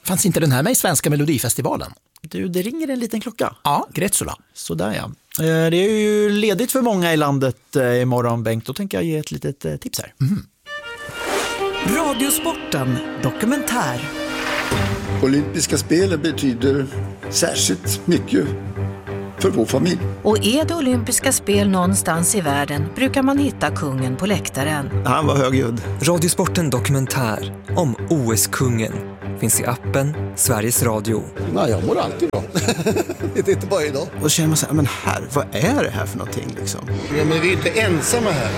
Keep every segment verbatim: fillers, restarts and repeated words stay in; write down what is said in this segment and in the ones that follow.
Fanns inte den här med i svenska Melodifestivalen? Du, det ringer en liten klocka. Ja, Grätsola. Sådär ja. Det är ju ledigt för många i landet imorgon, Bengt. Då tänker jag ge ett litet tips här. Mm. Radiosporten dokumentär. Olympiska spelen betyder särskilt mycket för vår familj. Och är det olympiska spel någonstans i världen brukar man hitta kungen på läktaren. Han var högljudd. Radiosporten dokumentär om O S-kungen finns i appen Sveriges Radio. Nej, jag mår alltid bra. Det är inte bara idag. Och känner man så här, men här, vad är det här för någonting liksom? Ja, men vi är inte ensamma här.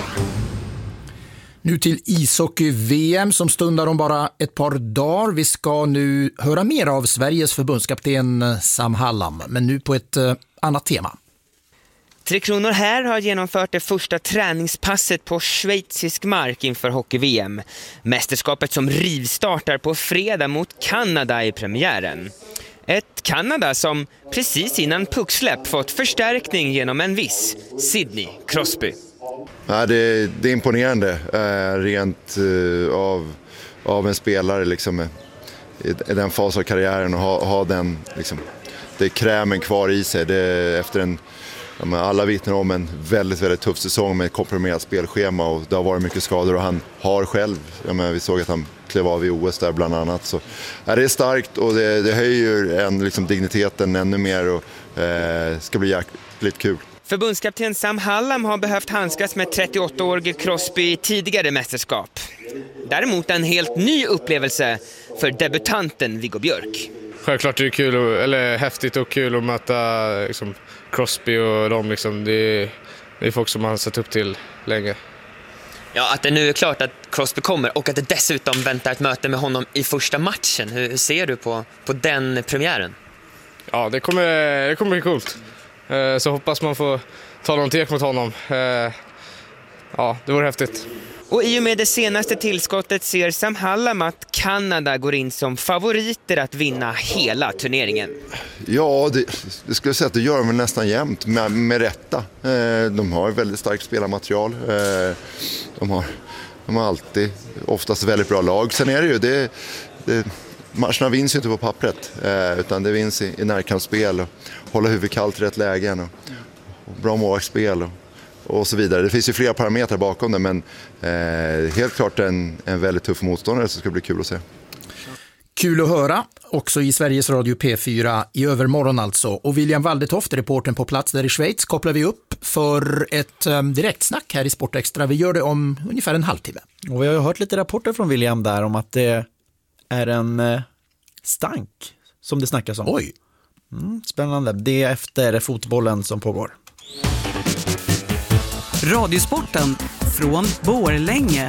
Nu till ishockey-V M som stundar om bara ett par dagar. Vi ska nu höra mer av Sveriges förbundskapten Sam Hallam, men nu på ett uh, annat tema. Tre Kronor här har genomfört det första träningspasset på schweizisk mark inför hockey-V M. Mästerskapet som rivstartar på fredag mot Kanada i premiären. Ett Kanada som precis innan pucksläpp fått förstärkning genom en viss Sidney Crosby. Ja, det, det är imponerande eh, rent eh, av, av en spelare liksom, i, i den fas av karriären och ha, ha den liksom, det är krämen kvar i sig. Det, efter en, ja, men alla vittnar om en väldigt, väldigt tuff säsong med ett komprimerat spelschema och det har varit mycket skador och han har själv, ja, men vi såg att han klev av i O S där bland annat. Så, ja, det är starkt och det, det höjer en, liksom, digniteten ännu mer och eh, ska bli jäkligt kul. Förbundskapten Sam Hallam har behövt handskas med trettioåttaårige Crosby i tidigare mästerskap. Däremot en helt ny upplevelse för debutanten Viggo Björk. Självklart är det kul och, eller häftigt och kul att möta liksom, Crosby och dem. Liksom, det, är, det är folk som man har sett upp till länge. Ja, att det nu är klart att Crosby kommer och att det dessutom väntar ett möte med honom i första matchen. Hur ser du på, på den premiären? Ja, det kommer, det kommer bli coolt. Så hoppas man får ta någon tek mot honom. Ja, det vore häftigt. Och i och med det senaste tillskottet ser Sam Hallam att Kanada går in som favoriter att vinna hela turneringen. Ja, det, det skulle jag säga att det gör de nästan jämt med, med rätta. De har väldigt starkt spelarmaterial. De har, de har alltid oftast väldigt bra lag. Sen är det ju det... det matcherna vinns ju inte på pappret eh, utan det vinns i, i närkampsspel och hålla huvudet kallt i rätt lägen och, och bra målvaktsspel och, och så vidare. Det finns ju flera parametrar bakom det men eh, helt klart en, en väldigt tuff motståndare så det ska bli kul att se. Kul att höra, också i Sveriges Radio P fyra i övermorgon alltså. Och William Waldetoft, reportern på plats där i Schweiz, kopplar vi upp för ett um, direktsnack här i Sportextra. Vi gör det om ungefär en halvtimme. Och vi har ju hört lite rapporter från William där om att det är en eh, stank som det snackas om. Oj! Mm, spännande. Det är efter fotbollen som pågår. Radiosporten från Borlänge.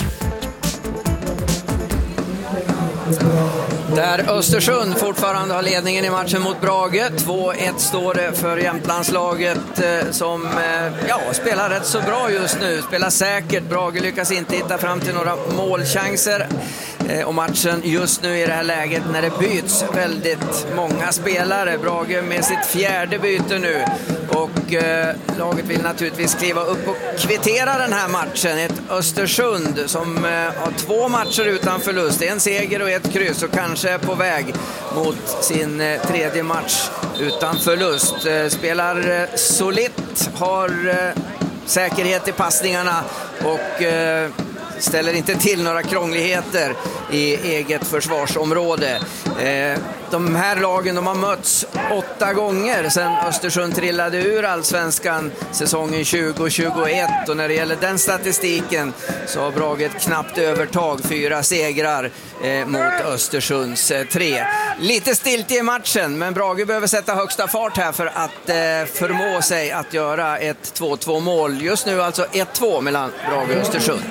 Där Östersund fortfarande har ledningen i matchen mot Brage. två ett står det för Jämtlandslaget som ja, spelar rätt så bra just nu. Spelar säkert. Brage lyckas inte hitta fram till några målchanser. Och matchen just nu i det här läget när det byts väldigt många spelare. Brage med sitt fjärde byte nu. Och eh, laget vill naturligtvis kliva upp och kvittera den här matchen. Ett Östersund som eh, har två matcher utan förlust. En seger och ett kryss och kanske är på väg mot sin eh, tredje match utan förlust. Eh, spelar eh, solitt, har eh, säkerhet i passningarna och eh, ställer inte till några krångligheter i eget försvarsområde. Eh, de här lagen de har mötts åtta gånger sedan Östersund trillade ur Allsvenskan säsongen tjugo tjugoett och när det gäller den statistiken så har Brage ett knappt övertag, fyra segrar eh, mot Östersunds eh, tre. Lite stilt i matchen men Brage behöver sätta högsta fart här för att eh, förmå sig att göra ett två två mål. Just nu alltså ett två mellan Brage och Östersund.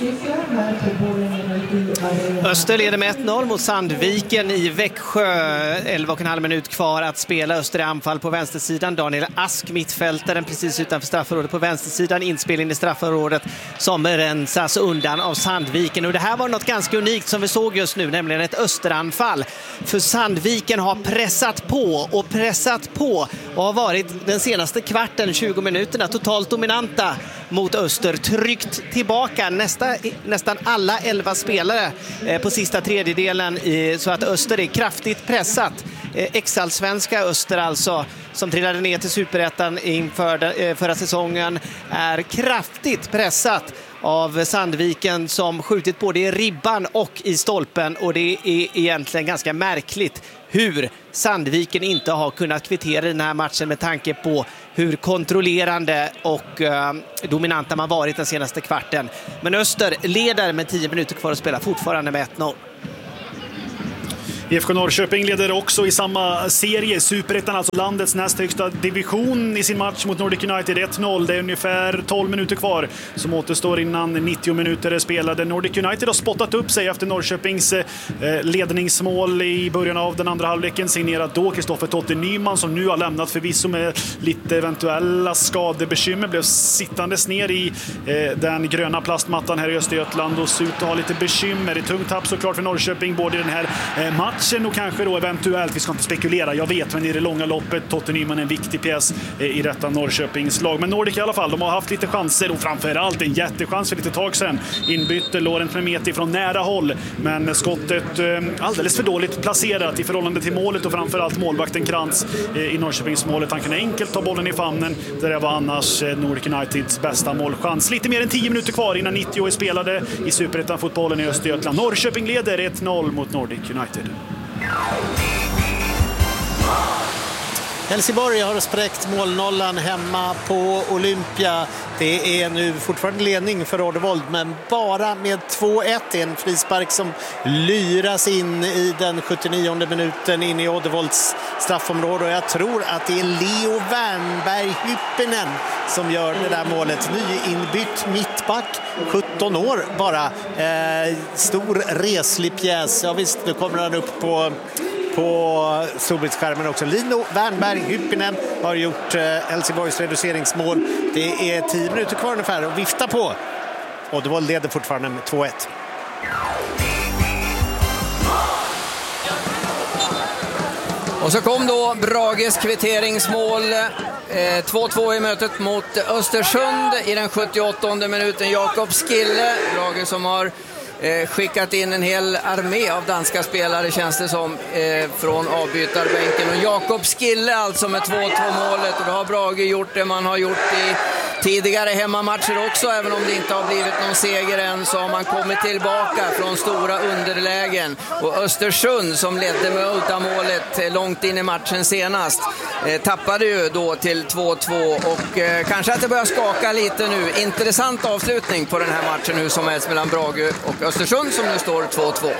Öster leder med ett noll mot Sandviken i Växjö. elva och en halv minut kvar att spela. Öster i anfall på vänstersidan. Daniel Ask, mittfältaren precis utanför straffområdet på vänstersidan. Inspelning i straffområdet som rensas undan av Sandviken. Och det här var något ganska unikt som vi såg just nu, nämligen ett Österanfall. För Sandviken har pressat på och pressat på och har varit den senaste kvarten, tjugo minuterna, totalt dominanta mot Öster. Tryckt tillbaka nästa, nästan alla elva spelare spelare på sista tredjedelen så att Öster är kraftigt pressat. Ex-allsvenska Öster alltså, som trillade ner till Superettan inför förra säsongen, är kraftigt pressat av Sandviken som skjutit både i ribban och i stolpen, och det är egentligen ganska märkligt hur Sandviken inte har kunnat kvittera den här matchen med tanke på hur kontrollerande och eh, dominanta man varit den senaste kvarten. Men Öster leder med tio minuter kvar att spela, fortfarande med ett noll. I F K Norrköping leder också i samma serie, Superettan, alltså landets näst högsta division, i sin match mot Nordic United ett noll. Det är ungefär tolv minuter kvar som återstår innan nittio minuter är spelade. Nordic United har spottat upp sig efter Norrköpings eh, ledningsmål i början av den andra halvleken, signerat då Kristoffer Totte Nyman, som nu har lämnat förvisso med lite eventuella skadebekymmer, blev sittandes ner i eh, den gröna plastmattan här i Östergötland och ser ut att ha lite bekymmer. Det är tungt tapp såklart för Norrköping, både i den här eh, matchen och kanske då eventuellt, vi ska inte spekulera, jag vet, men i det långa loppet Totte Nyman är en viktig pjäs i detta Norrköpings lag. Men Nordic i alla fall, de har haft lite chanser och framförallt en jättechans för lite tag sedan. Inbytte Laurent Mehmeti från nära håll, men skottet eh, alldeles för dåligt placerat i förhållande till målet och framförallt målvakten Krantz eh, i Norrköpings målet. Han kunde enkelt ta bollen i famnen, där det var annars eh, Nordic Uniteds bästa målchans. Lite mer än tio minuter kvar innan nittio är spelade i Superettan-fotbollen i Östergötland. Norrköping leder ett noll mot Nordic United. Helsingborg har spräckt målnollan hemma på Olympia. Det är nu fortfarande ledning för Oddevold, men bara med två ett. En frispark som lyras in i den sjuttionionde minuten in i Oddevolds straffområde. Och jag tror att det är Leo Wernberg Hyppinen som gör det där målet. Nyinbytt mittback, sjutton år bara. Eh, stor reslig pjäs. Ja visst, nu kommer han upp på... på storbildsskärmen också. Lino Wernberg Hyppinen har gjort eh, Helsingborgs reduceringsmål. Det är tio minuter kvar ungefär att vifta på. Och det var leder fortfarande med två ett. Och så kom då Brages kvitteringsmål. två två i mötet mot Östersund i den sjuttioåttonde minuten. Jakob Skille, Brage som har Eh, skickat in en hel armé av danska spelare, känns det som, eh, från avbytarbänken. Och Jakob Skille alltså med två två målet, och då har Brage gjort det man har gjort i tidigare hemmamatcher också. Även om det inte har blivit någon seger än, så har man kommit tillbaka från stora underlägen. Och Östersund, som ledde med uddamålet långt in i matchen senast, eh, tappade ju då till två två, och eh, kanske att det börjar skaka lite nu. Intressant avslutning på den här matchen hur som helst mellan Brage och Östersund, som nu står två två.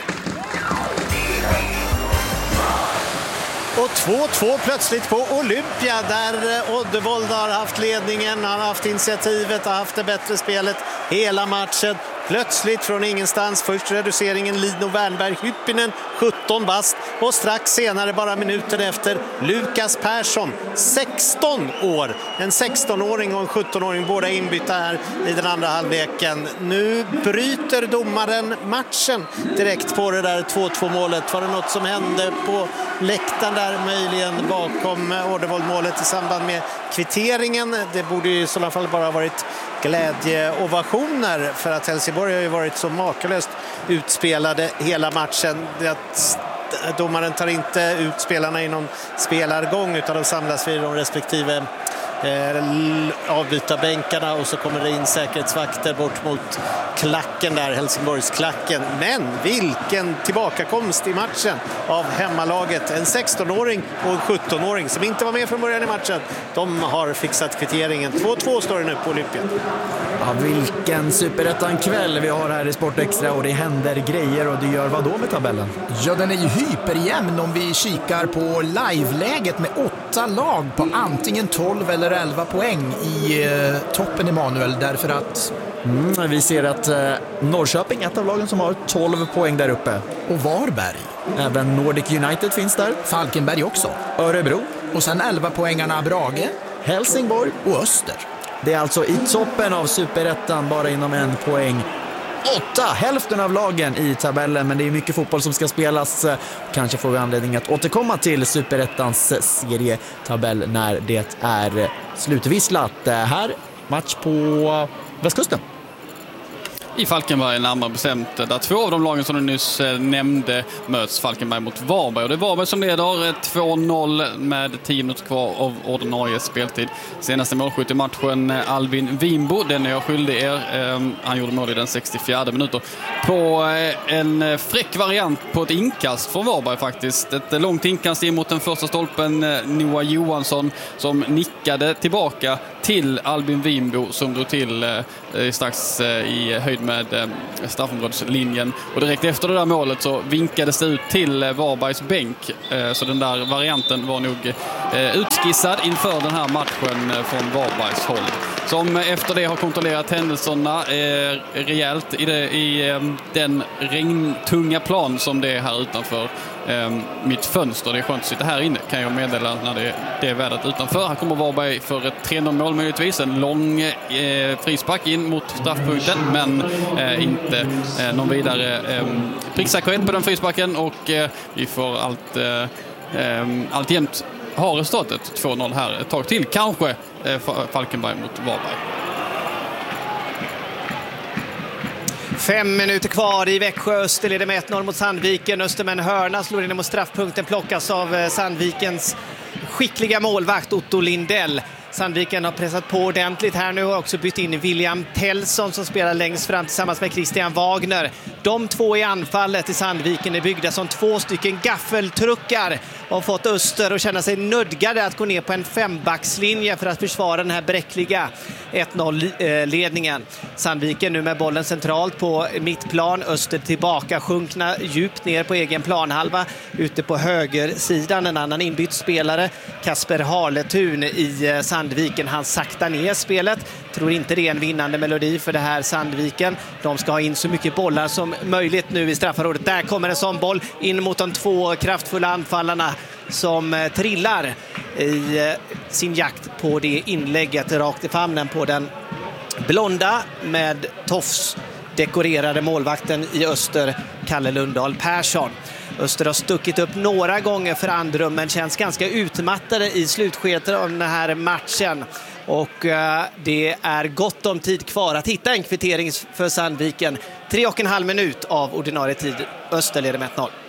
Och två två plötsligt på Olympia, där Oddevold har haft ledningen, har haft initiativet, har haft det bättre spelet hela matchen. Plötsligt från ingenstans, först reduceringen Lino Wernberg Hyppinen, sjutton bast, och strax senare, bara minuter efter, Lukas Persson, sexton år. En sexton-åring och en sjutton-åring, båda inbytta här i den andra halvleken. Nu bryter domaren matchen direkt på det där två två målet. Var det något som hände på läktaren där, möjligen bakom Oddevold-målet i samband med kvitteringen? Det borde ju i så fall bara ha varit glädjeovationer, för att Helsingborg har ju varit så makalöst utspelade hela matchen. Att domaren tar inte ut spelarna i någon spelargång, utan de samlas vid de respektive eh, avbytarbänkarna, och så kommer det in säkerhetsvakter bort mot klacken där, Helsingborgs klacken. Men vilken tillbakakomst i matchen av hemmalaget. En sexton-åring och en sjutton-åring som inte var med från början i matchen. De har fixat kvitteringen. två två står det nu på Olympia. Ja, vilken Superettan-kväll vi har här i Sportextra, och det händer grejer, och det gör vad då med tabellen? Ja, den är ju hyperjämn om vi kikar på live-läget med åtta lag på antingen tolv eller elva poäng i eh, toppen, Emanuel, därför att mm, vi ser att eh, Norrköping är ett av lagen som har tolv poäng där uppe. Och Varberg. Även Nordic United finns där. Falkenberg också. Örebro. Och sen elva poängarna Brage, Helsingborg och Öster. Det är alltså i toppen av Superettan, bara inom en poäng. Åtta, hälften av lagen i tabellen, men det är mycket fotboll som ska spelas. Kanske får vi anledning att återkomma till Superettans serietabell när det är slutvisslat. Här, match på västkusten. i Falkenberg närmare bestämt, där två av de lagen som du nyss nämnde möts. Falkenberg mot Varberg, och det är Varberg som leder två noll med tio minuter kvar av ordinarie speltid. Senaste målskytt i matchen Albin Wimbo, den är jag skyldig er. Han gjorde mål i den sextiofjärde minuten på en fräck variant på ett inkast från Varberg faktiskt. Ett långt inkast in mot den första stolpen, Noah Johansson som nickade tillbaka till Albin Wimbo som drog till eh, strax eh, i höjd med eh, straffområdeslinjen. Och direkt efter det där målet så vinkades det ut till eh, Varbergs bänk. Eh, så den där varianten var nog eh, utskissad inför den här matchen eh, från Varbergs håll. Som efter det har kontrollerat händelserna eh, rejält i, det, i eh, den regntunga plan som det är här utanför eh, mitt fönster. Det är skönt att sitta här inne, kan jag meddela, när det, det är vädret utanför. Här kommer Varberg för ett tre noll mål möjligtvis. En lång eh, frispark in mot straffpunkten, men eh, inte eh, någon vidare eh, pricksäkerhet på den frisparken, och eh, vi får allt eh, eh, alltjämt har resultatet två noll här ett tag till, kanske eh, Falkenberg mot Varberg. Fem minuter kvar i Växjö. Öster leder med ett noll mot Sandviken. Öster med en hörna slår in mot straffpunkten, plockas av Sandvikens skickliga målvakt Otto Lindell. Sandviken har pressat på ordentligt här nu och också bytt in William Tellson som spelar längst fram tillsammans med Christian Wagner. De två i anfallet i Sandviken är byggda som två stycken gaffeltruckar och har fått Öster att känna sig nödgade att gå ner på en fembackslinje för att försvara den här bräckliga ett noll-ledningen. Sandviken nu med bollen centralt på mittplan. Öster tillbaka, sjunkna djupt ner på egen planhalva. Ute på högersidan en annan inbytt spelare, Kasper Harletun i Sandviken. Han saktar ner spelet. Tror inte det är en vinnande melodi för det här Sandviken. De ska ha in så mycket bollar som möjligt nu i straffområdet. Där kommer en sån boll in mot de två kraftfulla anfallarna som trillar i sin jakt på det inlägget rakt i famnen på den blonda med tofs dekorerade målvakten i Öster, Kalle Lundahl Persson. Öster har stuckit upp några gånger för andrum, men känns ganska utmattade i slutskedet av den här matchen. Och uh, det är gott om tid kvar att hitta en kvittering för Sandviken. Tre och en halv minut av ordinarie tid. Öster leder med ett noll.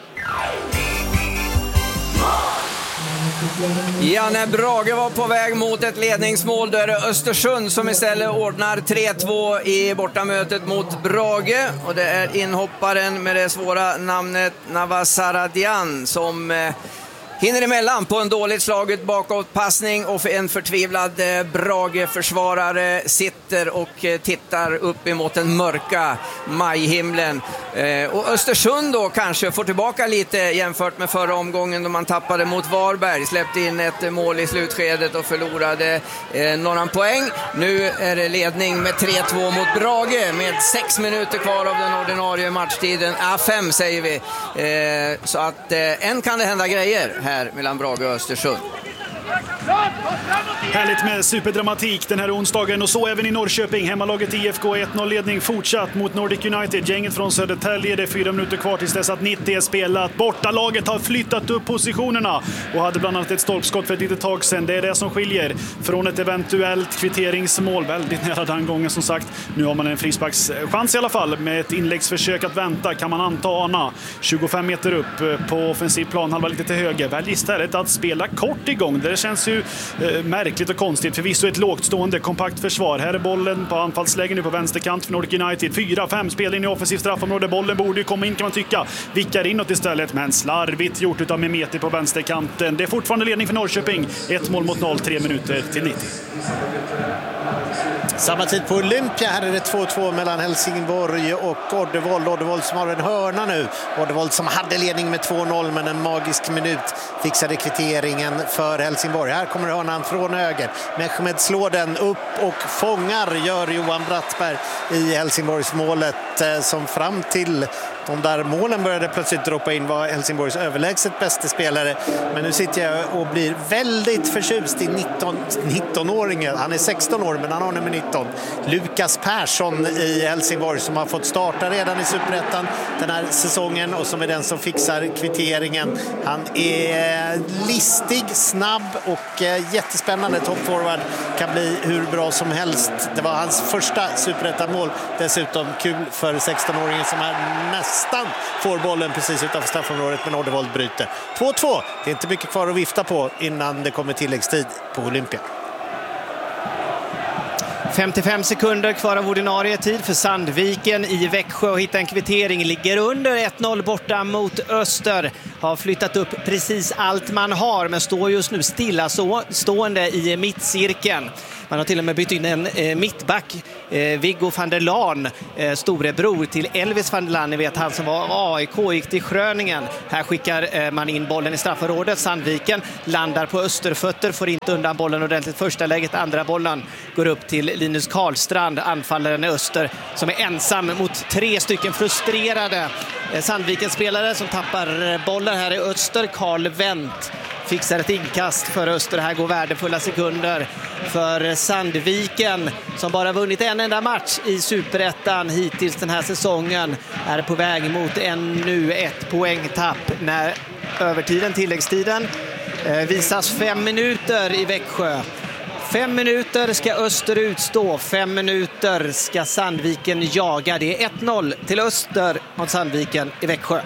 Ja, när Brage var på väg mot ett ledningsmål, då är det Östersund som istället ordnar tre två i bortamötet mot Brage. Och det är inhopparen med det svåra namnet Navasaradian som eh, hinner emellan på en dåligt slaget bakåtpassning, och för en förtvivlad eh, Brage-försvarare sitter och eh, tittar upp emot den mörka majhimlen. Eh, och Östersund då kanske får tillbaka lite jämfört med förra omgången då man tappade mot Varberg, släppte in ett mål i slutskedet och förlorade eh, några poäng. Nu är det ledning med tre två mot Brage med sex minuter kvar av den ordinarie matchtiden. Ja, fem säger vi. Eh, så att eh, än kan det hända grejer här mellan Brage och Östersund. Härligt med superdramatik den här onsdagen, och så även i Norrköping. Hemmalaget I F K ett noll-ledning fortsatt mot Nordic United. Gänget från Södertälje, det är fyra minuter kvar tills dess att nittio är spelat. Bortalaget har flyttat upp positionerna och hade bland annat ett stolpskott för ett litet tag sedan. Det är det som skiljer från ett eventuellt kvitteringsmål. Väldigt nära den gången som sagt. Nu har man en frisparkschans i alla fall med ett inläggsförsök att vänta, kan man anta ana. tjugofem meter upp på offensiv plan, halva lite till höger. Väl istället att spela kort igång. Det känns ju eh, märkligt och konstigt. Förvisso ett lågt stående kompakt försvar. Här är bollen på anfallslägen nu på vänsterkant för Nordic United. fyra fem spel in i offensiv straffområde. Bollen borde ju komma in, kan man tycka. Vickar inåt istället, men slarvigt gjort utav Mehmeti på vänsterkanten. Det är fortfarande ledning för Norrköping. Ett mål mot noll, tre minuter till nittio. Samma tid på Olympia. Här är det två två mellan Helsingborg och Oddevold. Oddevold som har en hörna nu. Oddevold som hade ledning med två noll, men en magisk minut fixade kvitteringen för Helsingborg. Här kommer hörnan från höger. Mehmet slår den upp och fångar, gör Johan Brattberg i Helsingborgs målet som fram till de där målen började plötsligt droppa in var Helsingborgs överlägset bästa spelare. Men nu sitter jag och blir väldigt förtjust i nitton-åringen. Han är sexton år men han har nummer nitton. Lukas Persson i Helsingborg som har fått starta redan i Superettan den här säsongen och som är den som fixar kvitteringen. Han är listig, snabb och jättespännande toppforward. Kan bli hur bra som helst. Det var hans första Superettan-mål. Dessutom kul för sexton-åringen som är nästan får bollen precis utanför straffområdet men Oddevold bryter. två två. Det är inte mycket kvar att vifta på innan det kommer tilläggstid på Olympia. femtiofem sekunder kvar av ordinarie tid för Sandviken i Växjö och hitta en kvittering. Ligger under ett noll borta mot Öster. Har flyttat upp precis allt man har men står just nu stilla så, stående i mittcirkeln. Man har till och med bytt in en eh, mittback, eh, Viggo van der Laan, eh, storebror till Elvis van der Laan. Ni vet han som var A I K, gick till Schröningen. Här skickar eh, man in bollen i straffområdet. Sandviken landar på Österfötter, får inte undan bollen ordentligt första läget. Andra bollen går upp till Linus Karlstrand, anfallaren i Öster, som är ensam mot tre stycken frustrerade eh, Sandviken-spelare som tappar bollen här i Öster. Karl Wendt fixar ett inkast för Öster. Här går värdefulla sekunder för Sandviken som bara vunnit en enda match i Superettan hittills den här säsongen. Är på väg mot ännu ett poängtapp när övertiden, tilläggstiden, visas fem minuter i Växjö. Fem minuter ska Öster utstå, fem minuter ska Sandviken jaga. Det är ett noll till Öster mot Sandviken i Växjö.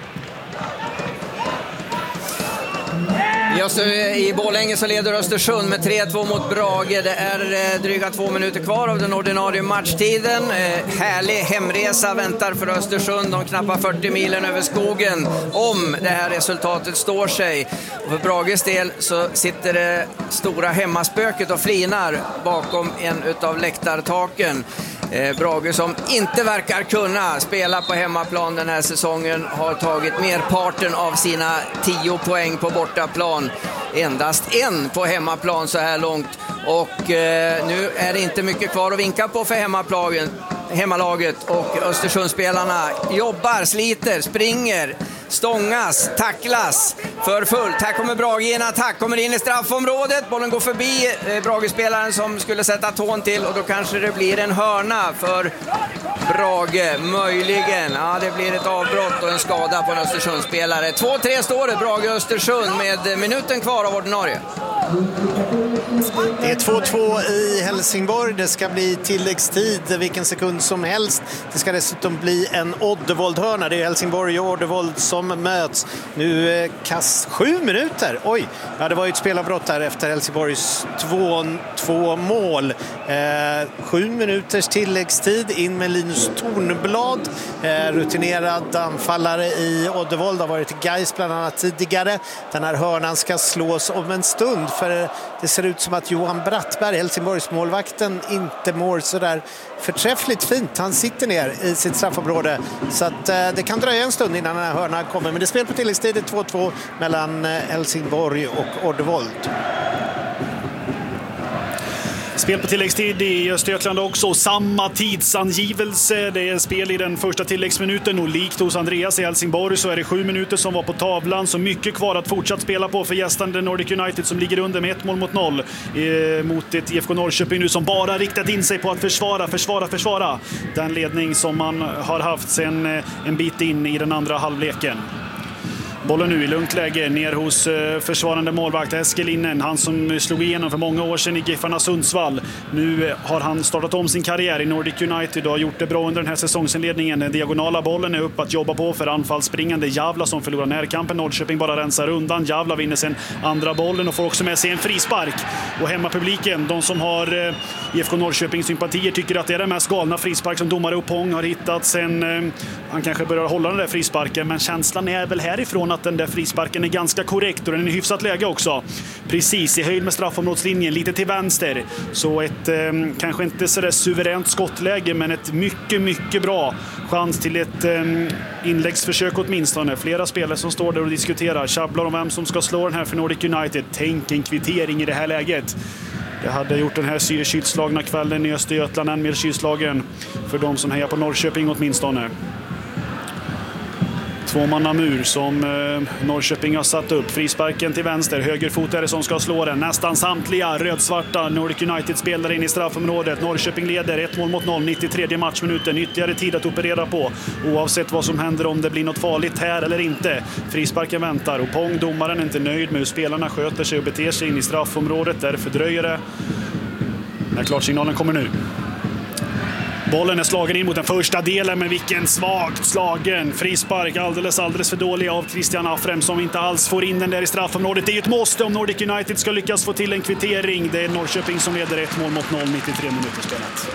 Just i Borlänge så leder Östersund med tre två mot Brage. Det är eh, dryga två minuter kvar av den ordinarie matchtiden. Eh, härlig hemresa väntar för Östersund. De knappa fyrtio milen över skogen om det här resultatet står sig. Och för Brages del så sitter det stora hemmaspöket och flinar bakom en utav läktartaken. Eh, Brage som inte verkar kunna spela på hemmaplan den här säsongen har tagit merparten av sina tio poäng på bortaplan. Endast en på hemmaplan så här långt. Och eh, nu är det inte mycket kvar att vinka på för hemmaplagen, hemmalaget. Och Östersundsspelarna jobbar, sliter, springer, stångas, tacklas för fullt. Här kommer Brage i en attack, kommer in i straffområdet. Bollen går förbi eh, Brage-spelaren som skulle sätta tån till. Och då kanske det blir en hörna för Brage, möjligen. Ja, det blir ett avbrott och en skada på en Östersundsspelare. två tre står det, Brage-Östersund med minuten kvar av ordinarie. Det är två två i Helsingborg. Det ska bli tilläggstid vilken sekund som helst. Det ska dessutom bli en Oddevold-hörna. Det är Helsingborg och Oddevold som möts. Nu eh, kast sju minuter. Oj, ja, det var ju ett spelavbrott där efter Helsingborgs två mål. Eh, sju minuters tilläggstid in med Linus Tornblad. Eh, rutinerad anfallare i Oddevold. Har varit i Gais bland annat tidigare. Den här hörnan ska slås om en stund för det ser ut som att Johan Brattberg, Helsingborgs målvakten, inte mår så där förträffligt fint. Han sitter ner i sitt straffområde så att eh, det kan dröja en stund innan den här hörnan kommer. Men det spelar på tilläggstid två två mellan eh, Helsingborg och Oddevold. Spel på tilläggstid i Östergötland också. Samma tidsangivelse. Det är spel i den första tilläggsminuten och likt hos Andreas i Helsingborg så är det sju minuter som var på tavlan. Så mycket kvar att fortsatt spela på för gästande Nordic United som ligger under med ett mål mot noll eh, mot ett I F K Norrköping nu som bara riktat in sig på att försvara, försvara, försvara. Den ledning som man har haft sedan eh, en bit in i den andra halvleken. Bollen nu i lugnt läge ner hos försvarande målvakt Eskelinen. Han som slog igenom för många år sedan i Giffarna Sundsvall. Nu har han startat om sin karriär i Nordic United och har gjort det bra under den här säsongsinledningen. Den diagonala bollen är upp att jobba på för anfallsspringande Javla som förlorar närkampen. Norrköping bara rensar undan. Javla vinner sen andra bollen och får också med sig en frispark. Och hemmapubliken, de som har I F K Norrköping sympatier, tycker att det är den mest galna frispark som domare Opong har hittat sen han kanske börjar hålla den där frisparken. Men känslan är väl härifrån att den där frisparken är ganska korrekt och den är i hyfsat läge också. Precis i höjd med straffområdslinjen, lite till vänster. Så ett eh, kanske inte så där suveränt skottläge, men ett mycket, mycket bra chans till ett eh, inläggsförsök åtminstone. Flera spelare som står där och diskuterar, tjabblar om vem som ska slå den här för Nordic United. Tänk en kvittering i det här läget. Det hade gjort den här kylslagna kvällen i Östergötland än mer kylslagen för de som hejar på Norrköping åtminstone. Tvåmannamur som eh, Norrköping har satt upp. Frisparken till vänster, högerfotare som ska slå den. Nästan samtliga rödsvarta Nordic United spelar in i straffområdet. Norrköping leder ett mål mot noll, nittiotredje matchminuten. Ytterligare tid att operera på, oavsett vad som händer, om det blir något farligt här eller inte. Frisparken väntar och Pong, domaren, är inte nöjd med hur spelarna sköter sig och beter sig in i straffområdet. Därför dröjer det. När klartsignalen kommer nu. Bollen är slagen in mot den första delen, men vilken svagt slagen frispark, alldeles alldeles för dålig av Christian Afrem som inte alls får in den där i straffområdet. Det är ju ett måste om Nordic United ska lyckas få till en kvittering. Det är Norrköping som leder ett mål mot noll, nittiotre minuter spelat.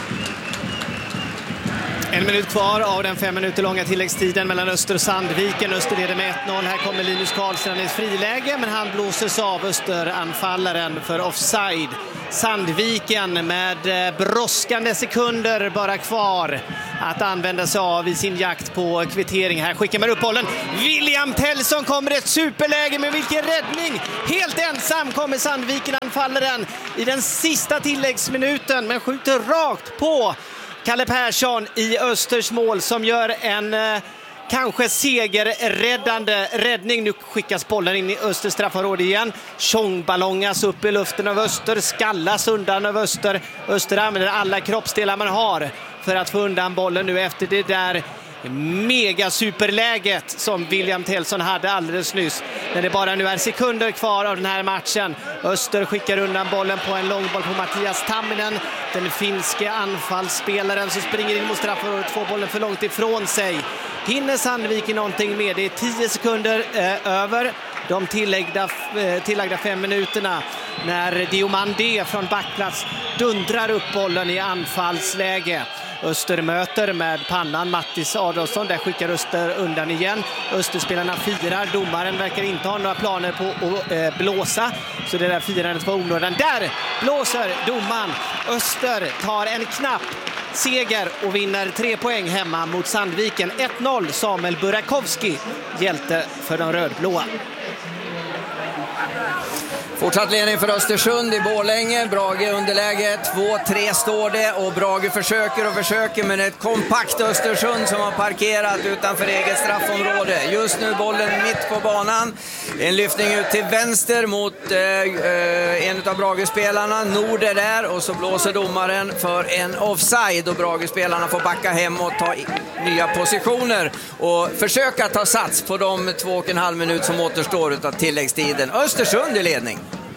En minut kvar av den fem minuter långa tilläggstiden mellan Öster och Sandviken. Öster leder med ett noll. Här kommer Linus Karlsson i ett friläge, men han blåses av Öster-anfallaren för offside. Sandviken med brådskande sekunder bara kvar att använda sig av i sin jakt på kvittering. Här skickar man upp bollen. William Tellson kommer i ett superläge, med vilken räddning! Helt ensam kommer Sandviken, anfallaren, i den sista tilläggsminuten, men skjuter rakt på Kalle Persson i Östers mål, som gör en eh, kanske segerräddande räddning. Nu skickas bollen in i Östers straffområde igen. Tjongballongas upp i luften av Öster, skallas undan av Öster. Öster använder alla kroppsdelar man har för att få undan bollen nu efter det där mega superläget som William Tellson hade alldeles nyss. När det bara nu är sekunder kvar av den här matchen. Öster skickar undan bollen på en långboll på Mattias Tamminen, den finske anfallsspelaren som springer in mot straffområdet, får bollen för långt ifrån sig. Hinner Sandviken någonting med? Det är tio sekunder eh, över de tilläggda, eh, tillagda fem minuterna när Diomandé från backplats dundrar upp bollen i anfallsläge. Öster möter med pannan Mattis Adolfsson. Där skickar Öster undan igen. Österspelarna firar. Domaren verkar inte ha några planer på att eh, blåsa. Så det där firandet var onödan. Där blåser domaren. Öster tar en knapp seger och vinner tre poäng hemma mot Sandviken. ett noll. Samuel Burakovsky, hjälte för de rödblåa. Fortsatt ledning för Östersund i Borlänge. Brage underläge, två tre står det och Brage försöker och försöker, men ett kompakt Östersund som har parkerat utanför eget straffområde. Just nu bollen mitt på banan. En lyftning ut till vänster mot eh, en av Brage-spelarna. Nord är där och så blåser domaren för en offside och Brage-spelarna får backa hem och ta nya positioner och försöka ta sats på de två och en halv minut som återstår av tilläggstiden. Östersund i ledning.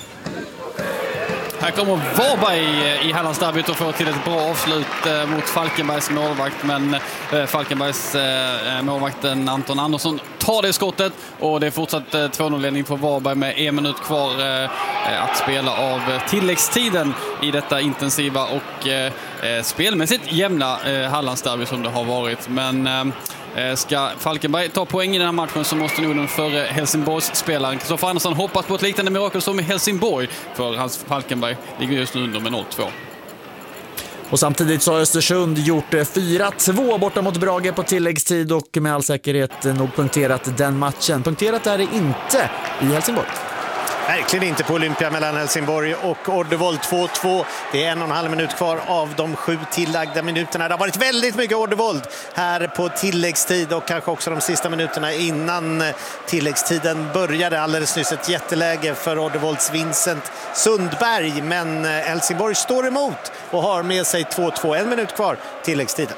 Här kommer Varberg i Hallandsderbyt och får till ett bra avslut mot Falkenbergs målvakt, men Falkenbergs målvakten Anton Andersson tar det skottet och det är fortsatt två noll-ledning på Varberg med en minut kvar att spela av tilläggstiden i detta intensiva och spelmässigt jämna Hallandsderby som det har varit. Men ska Falkenberg ta poäng i den här matchen så måste nog den förre Helsingborgs spelaren Kristoffer Andersson hoppas på ett liknande mirakel som i Helsingborg, för hans Falkenberg ligger just nu under med noll två. Och samtidigt så har Östersund gjort fyra två borta mot Brage på tilläggstid och med all säkerhet nog punkterat den matchen. Punkterat är det inte i Helsingborg. Verkligen inte på Olympia mellan Helsingborg och Ordevold. Två två. Det är en och en halv minut kvar av de sju tillagda minuterna. Det har varit väldigt mycket Ordevold här på tilläggstid och kanske också de sista minuterna innan tilläggstiden började. Alldeles nyss ett jätteläge för Ordevolds Vincent Sundberg, men Helsingborg står emot och har med sig två två. En minut kvar tilläggstiden.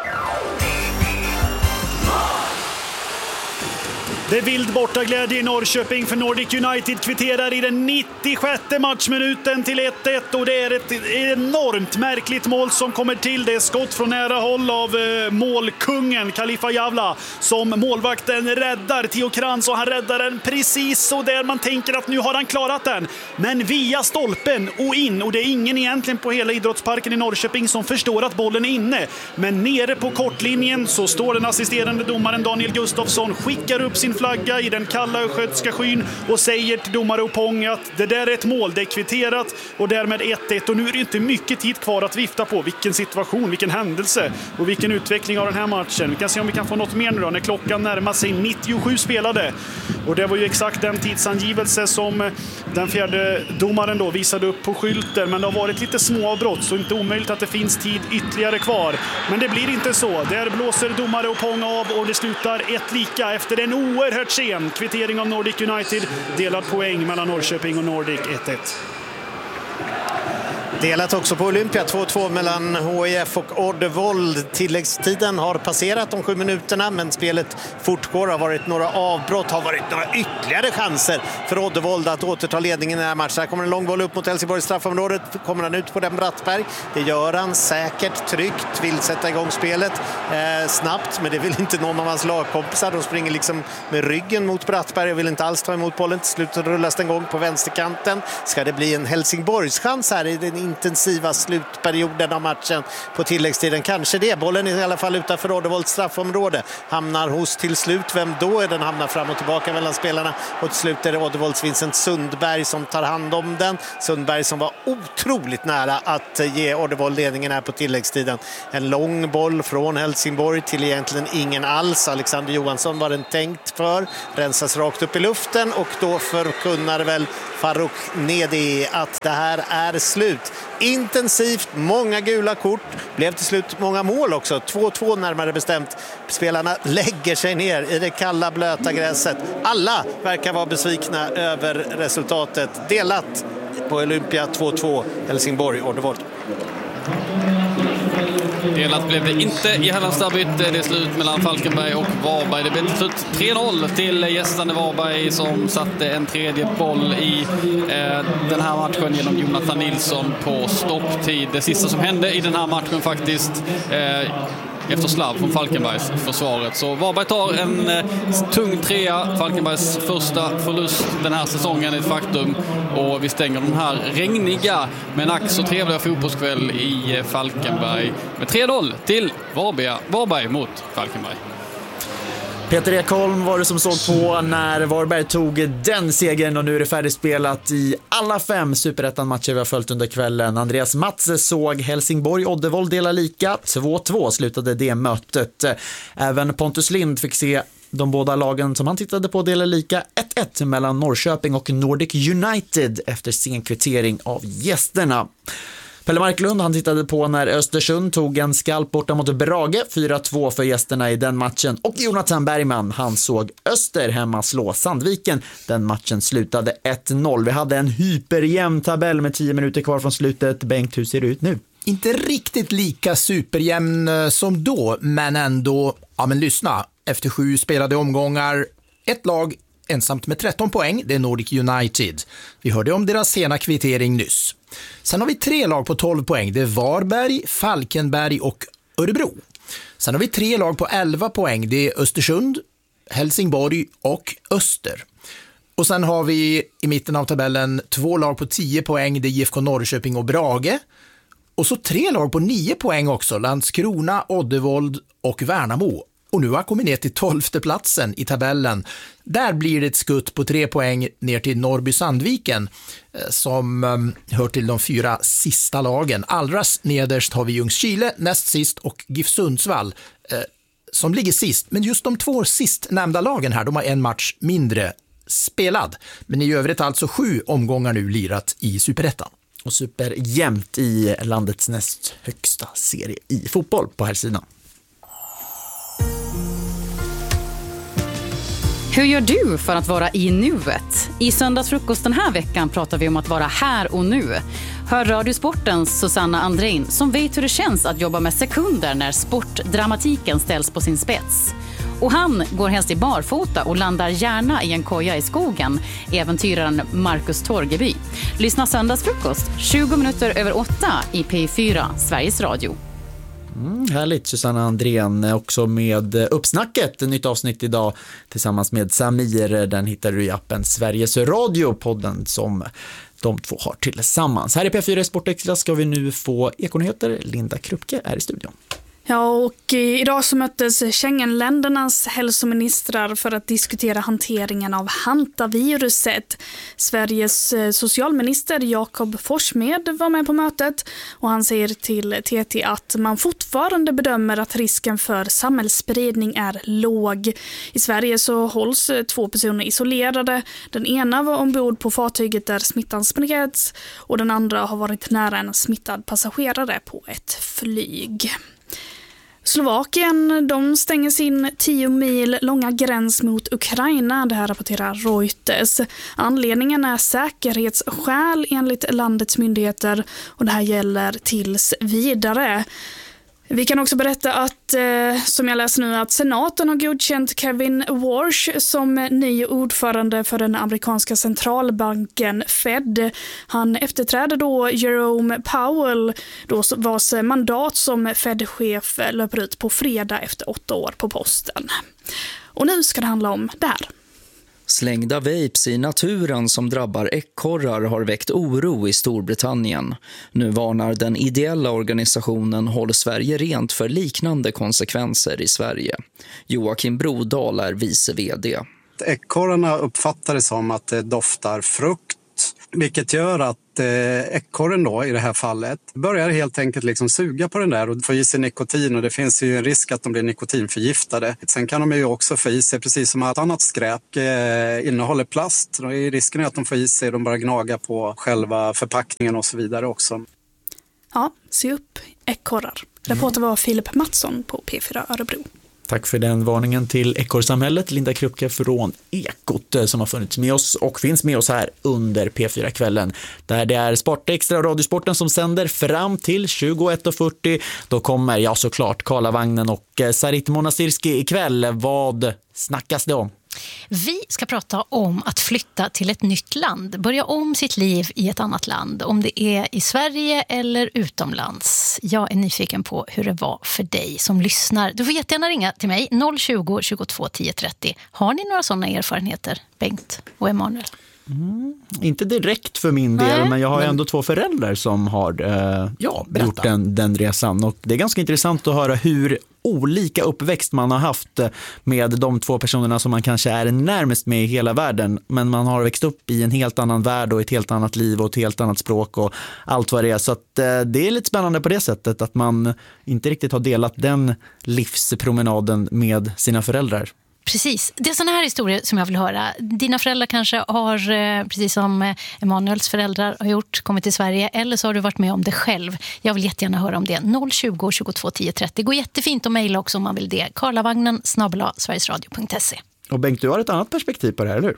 Det är vild bortaglädje i Norrköping för Nordic United kvitterar i den nittiosjätte matchminuten till ett ett och det är ett enormt märkligt mål som kommer till. Det är skott från nära håll av eh, målkungen Khalifa Javla som målvakten räddar Theo Krantz och han räddar den precis så där man tänker att nu har han klarat den. Men via stolpen och in och det är ingen egentligen på hela idrottsparken i Norrköping som förstår att bollen är inne. Men nere på kortlinjen så står den assisterande domaren Daniel Gustafsson, skickar upp sin flagga i den kalla östgötska skyn och säger till domare Opong att det där är ett mål, det är kvitterat och därmed ett ett. Och nu är det inte mycket tid kvar att vifta på. Vilken situation, vilken händelse och vilken utveckling av den här matchen. Vi kan se om vi kan få något mer nu då när klockan närmar sig nittiosju spelade. Och det var ju exakt den tidsangivelse som den fjärde domaren då visade upp på skylten. Men det har varit lite småavbrott så inte omöjligt att det finns tid ytterligare kvar. Men det blir inte så. Där blåser domare Opong av och det slutar ett lika efter en oerhört sen kvittering av Nordic United. Delad poäng mellan Norrköping och Nordic ett ett. Delat också på Olympia, två två mellan H I F och Oddevold. Tilläggstiden har passerat de sju minuterna men spelet fortgår. Har varit några avbrott, har varit några ytterligare chanser för Oddevold att återta ledningen i den här matchen. Här kommer en lång boll upp mot Helsingborgs straffområdet. Kommer han ut på den Brattberg? Det gör han säkert, tryggt, vill sätta igång spelet eh, snabbt, men det vill inte någon av hans lagkompisar. De springer liksom med ryggen mot Brattberg och vill inte alls ta emot bollen. Till slut rullas den gång på vänsterkanten. Ska det bli en Helsingborgs chans här i den intensiva slutperioden av matchen på tilläggstiden? Kanske det. Bollen är i alla fall utanför Oddevolds straffområde. Hamnar hos till slut. Vem då är den? Hamnar fram och tillbaka mellan spelarna. Och till slut är det Oddevolds Vincent Sundberg som tar hand om den. Sundberg som var otroligt nära att ge Oddevold ledningen här på tilläggstiden. En lång boll från Helsingborg till egentligen ingen alls. Alexander Johansson var den tänkt för. Rensas rakt upp i luften och då förkunnar väl Faruk Nedi att det här är slut. Intensivt, många gula kort, blev till slut många mål också, två två närmare bestämt. Spelarna lägger sig ner i det kalla blöta gräset. Alla verkar vara besvikna över resultatet. Delat på Olympia två två Helsingborg Oddevold. Delat blev det inte i Hallandsderbyt. Det är slut mellan Falkenberg och Varberg. Det blev till slut tre noll till gästande Varberg som satte en tredje boll i eh, den här matchen genom Jonathan Nilsson på stopptid. Det sista som hände i den här matchen faktiskt eh, efter slav från Falkenbergs försvaret. Så Varberg tar en eh, tung trea. Falkenbergs första förlust den här säsongen är ett faktum. Och vi stänger den här regniga men ack så trevliga fotbollskväll i eh, Falkenberg med tre noll till Varberg, Varberg mot Falkenberg. Peter Ekholm var det som såg på när Varberg tog den segern och nu är det färdigspelat i alla fem Superettan-matcher vi har följt under kvällen. Andreas Matze såg Helsingborg-Oddevold dela lika. två två slutade det mötet. Även Pontus Lind fick se de båda lagen som han tittade på dela lika ett ett mellan Norrköping och Nordic United efter sen kvittering av gästerna. Pelle Marklund han tittade på när Östersund tog en skalp borta mot Brage, fyra två för gästerna i den matchen. Och Jonathan Bergman han såg Öster hemma slå Sandviken. Den matchen slutade ett noll. Vi hade en hyperjämn tabell med tio minuter kvar från slutet. Bengt, hur ser det ut nu? Inte riktigt lika superjämn som då, men ändå, ja men lyssna. Efter sju spelade omgångar, ett lag ensamt med tretton poäng, det är Nordic United. Vi hörde om deras sena kvittering nyss. Sen har vi tre lag på tolv poäng, det är Varberg, Falkenberg och Örebro. Sen har vi tre lag på elva poäng, det är Östersund, Helsingborg och Öster. Och sen har vi i mitten av tabellen två lag på tio poäng, det är I F K Norrköping och Brage. Och så tre lag på nio poäng också, Landskrona, Oddevold och Värnamo. Och nu har kommit ner till tolfte platsen i tabellen. Där blir det ett skutt på tre poäng ner till Norrby-Sandviken som um, hör till de fyra sista lagen. Allra nederst har vi Ljungskile, näst sist och GIF Sundsvall eh, som ligger sist. Men just de två sist nämnda lagen här, de har en match mindre spelad. Men i övrigt alltså sju omgångar nu lirat i Superettan. Och superjämnt i landets näst högsta serie i fotboll på här sidan. Hur gör du för att vara i nuet? I söndagsfrukost den här veckan pratar vi om att vara här och nu. Hör Radiosportens Susanna Andrein som vet hur det känns att jobba med sekunder när sportdramatiken ställs på sin spets. Och han går helst i barfota och landar gärna i en koja i skogen, äventyraren Marcus Torgeby. Lyssna söndagsfrukost tjugo minuter över åtta i P fyra, Sveriges Radio. Mm, härligt, Susanna Andrén också med uppsnacket, ett nytt avsnitt idag tillsammans med Samir. Den hittar du i appen Sveriges Radio, podden som de två har tillsammans. Här i P fyra Sportextra ska vi nu få Ekonyheter. Linda Krupke är i studion. Ja, och idag så möttes Schengenländernas hälsoministrar för att diskutera hanteringen av hantaviruset. Sveriges socialminister Jakob Forssmed var med på mötet och han säger till T T att man fortfarande bedömer att risken för samhällsspridning är låg. I Sverige så hålls två personer isolerade. Den ena var ombord på fartyget där smittan spreds och den andra har varit nära en smittad passagerare på ett flyg. Slovakien, de stänger sin tio mil långa gräns mot Ukraina, det här rapporterar Reuters. Anledningen är säkerhetsskäl enligt landets myndigheter och det här gäller tills vidare. Vi kan också berätta att, eh, som jag läser nu, att senaten har godkänt Kevin Warsh som ny ordförande för den amerikanska centralbanken Fed. Han efterträder då Jerome Powell, då vars mandat som Fed-chef löper ut på fredag efter åtta år på posten. Och nu ska det handla om det här. Slängda vapes i naturen som drabbar ekorrar har väckt oro i Storbritannien. Nu varnar den ideella organisationen Håll Sverige rent för liknande konsekvenser i Sverige. Joakim Brodal är vice vd. Ekorrarna uppfattar det som att det doftar frukt, vilket gör att ekorren då i det här fallet börjar helt enkelt liksom suga på den där och få i sig nikotin, och det finns ju en risk att de blir nikotinförgiftade. Sen kan de ju också få i sig, precis som att annat skräp eh, innehåller plast. Då är risken att de får i sig, de bara gnaga på själva förpackningen och så vidare också. Ja, se upp ekorrar. Reporter var Filip Mattsson på P fyra Örebro. Tack för den varningen till ekorrsamhället, Linda Krupke från Ekot som har funnits med oss och finns med oss här under P fyra-kvällen. Där det är Sportextra och Radiosporten som sänder fram till tjugoett och fyrtio. Då kommer, ja såklart, Karlavagnen och Sarit Monastirski ikväll. Vad snackas det om? Vi ska prata om att flytta till ett nytt land, börja om sitt liv i ett annat land, om det är i Sverige eller utomlands. Jag är nyfiken på hur det var för dig som lyssnar. Du får jättegärna ringa till mig noll tjugo, tjugotvå, tio trettio. Har ni några sådana erfarenheter, Bengt och Emanuel? Mm, inte direkt för min del, Nej, men jag har men... ändå två föräldrar som har eh, ja, gjort den, den resan. Och det är ganska intressant att höra hur olika uppväxt man har haft med de två personerna som man kanske är närmast med i hela världen. Men man har växt upp i en helt annan värld och ett helt annat liv och ett helt annat språk och allt vad det är. Så att, eh, det är lite spännande på det sättet att man inte riktigt har delat den livspromenaden med sina föräldrar. Precis, det är sådana här historier som jag vill höra. Dina föräldrar kanske har, precis som Emanuels föräldrar har gjort, kommit till Sverige, eller så har du varit med om det själv. Jag vill jättegärna höra om det. noll tjugo, tjugotvå, tio trettio. Det går jättefint att mejla också om man vill det. Karlavagnen snabel-a sverigesradio punkt se. Och Bengt, du har ett annat perspektiv på det här, eller hur?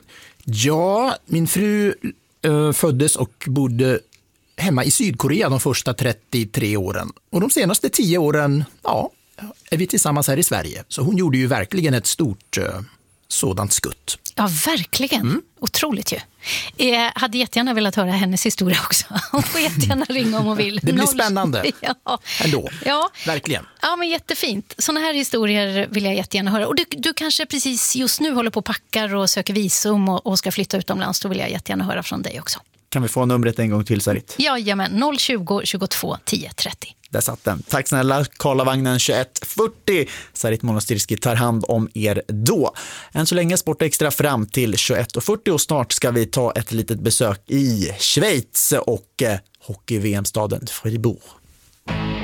Ja, min fru äh, föddes och bodde hemma i Sydkorea de första trettiotre åren. Och de senaste tio åren, ja, är vi tillsammans här i Sverige. Så hon gjorde ju verkligen ett stort uh, sådant skutt. Ja, verkligen. Mm. Otroligt ju. Jag hade jättegärna velat höra hennes historia också. Hon får jättegärna ringa om hon vill. Det blir spännande. Ja. Ändå. Ja. Verkligen. Ja, men jättefint. Såna här historier vill jag jättegärna höra. Och du, du kanske precis just nu håller på och packar och söker visum och, och ska flytta utomlands. Då vill jag jättegärna höra från dig också. Kan vi få numret en gång till, Sarit? Ja, jamen. noll tjugo, tjugotvå, tio trettio. Där satt den. Tack snälla, Karlavagnen tjugoett fyrtio. Sarit Monastirski tar hand om er då. Än så länge Sportextra fram till tjugoett fyrtio och snart ska vi ta ett litet besök i Schweiz och eh, hockey-V M-staden Fribourg.